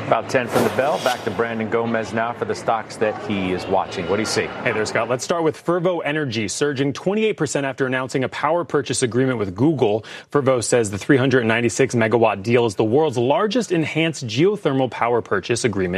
About 10 from the bell. Back to Brandon Gomez now for the stocks that he is watching. What do you see? Hey there, Scott. Let's start with Fervo Energy, surging 28% after announcing a power purchase agreement with Google. Fervo says the 396 megawatt deal is the world's largest enhanced geothermal power purchase agreement